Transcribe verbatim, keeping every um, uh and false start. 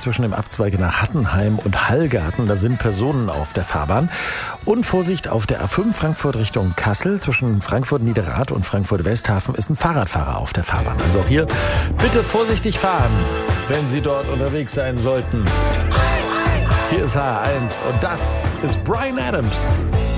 zwischen dem Abzweige nach Hattenheim und Hallgarten. Da sind Personen auf der Fahrbahn. Und Vorsicht auf der A fünf Frankfurt Richtung Kassel. Zwischen Frankfurt-Niederrad und Frankfurt-Westhafen ist ein Fahrradfahrer auf der Fahrbahn. Also auch hier bitte vorsichtig fahren, wenn Sie dort unterwegs sein sollten. Hier ist H eins und das ist Bryan Adams.